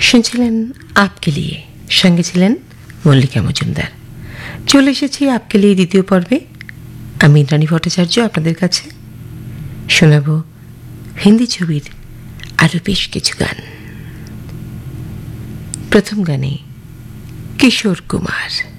শুনছিলেন আপকে লিয়ে, সঙ্গে ছিলেন মল্লিকা মজুমদার। চলে এসেছি আপকে লিয়ে দ্বিতীয় পর্বে। আমি ইন্দ্রাণী ভট্টাচার্য আপনাদের কাছে শোনাব হিন্দি ছবির আরও বেশ কিছু গান। প্রথম গানে কিশোর কুমার।